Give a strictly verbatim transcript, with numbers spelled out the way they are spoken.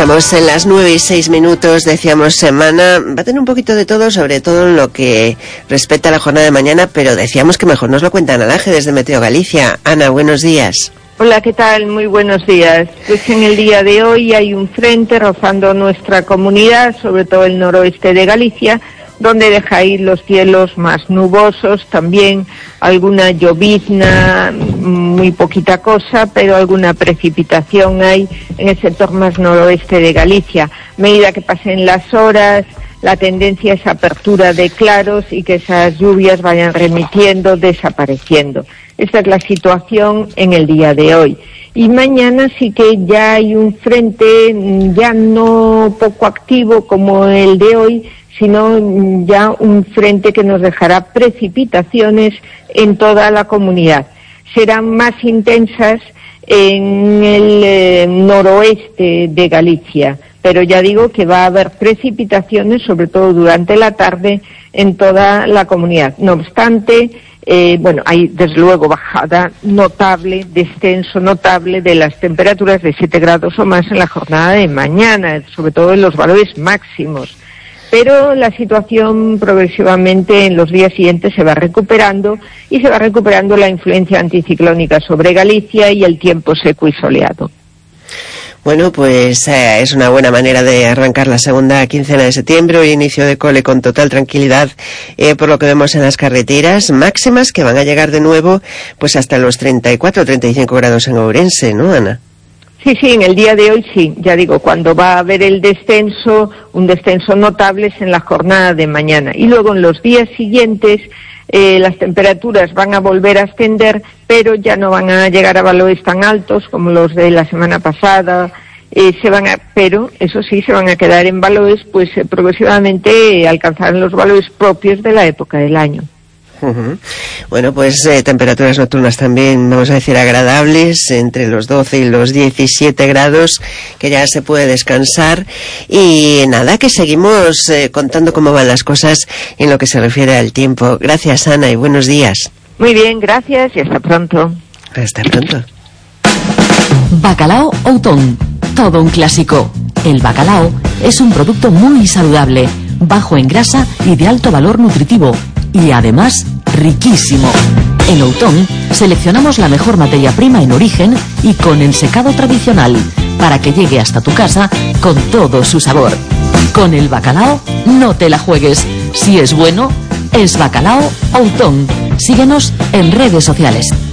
Estamos en las nueve y seis minutos, decíamos semana, va a tener un poquito de todo, sobre todo en lo que respecta a la jornada de mañana, pero decíamos que mejor nos lo cuenta Ana Laje desde Meteo Galicia. Ana, buenos días. Hola, ¿qué tal? Muy buenos días. Pues en el día de hoy hay un frente rozando nuestra comunidad, sobre todo el noroeste de Galicia, donde deja ir los cielos más nubosos, también alguna llovizna, muy poquita cosa, pero alguna precipitación hay en el sector más noroeste de Galicia. A medida que pasen las horas, la tendencia es apertura de claros y que esas lluvias vayan remitiendo, desapareciendo. Esta es la situación en el día de hoy. Y mañana sí que ya hay un frente, ya no poco activo como el de hoy, sino ya un frente que nos dejará precipitaciones en toda la comunidad. Serán más intensas en el eh, noroeste de Galicia, pero ya digo que va a haber precipitaciones, sobre todo durante la tarde, en toda la comunidad. No obstante, eh, bueno, hay desde luego bajada notable, descenso notable de las temperaturas de siete grados o más en la jornada de mañana, sobre todo en los valores máximos. Pero la situación progresivamente en los días siguientes se va recuperando y se va recuperando la influencia anticiclónica sobre Galicia y el tiempo seco y soleado. Bueno, pues eh, es una buena manera de arrancar la segunda quincena de septiembre, hoy inicio de cole con total tranquilidad, eh, por lo que vemos en las carreteras, máximas que van a llegar de nuevo pues hasta los treinta y cuatro, treinta y cinco grados en Ourense, ¿no, Ana? Sí, sí, en el día de hoy sí, ya digo, cuando va a haber el descenso, un descenso notable es en la jornada de mañana. Y luego en los días siguientes eh, las temperaturas van a volver a ascender, pero ya no van a llegar a valores tan altos como los de la semana pasada, eh, se van a, pero eso sí, se van a quedar en valores, pues eh, progresivamente eh, alcanzarán los valores propios de la época del año. Uh-huh. Bueno, pues eh, temperaturas nocturnas también, vamos a decir, agradables, entre los doce y los diecisiete grados, que ya se puede descansar. Y nada, que seguimos eh, contando cómo van las cosas en lo que se refiere al tiempo. Gracias, Ana, y buenos días. Muy bien, gracias y hasta pronto. Hasta pronto. Bacalao Outón, todo un clásico. El bacalao es un producto muy saludable, bajo en grasa y de alto valor nutritivo. Y además, riquísimo. En Outón seleccionamos la mejor materia prima en origen y con ensecado tradicional, para que llegue hasta tu casa con todo su sabor. Con el bacalao, no te la juegues. Si es bueno, es Bacalao Outón. Síguenos en redes sociales.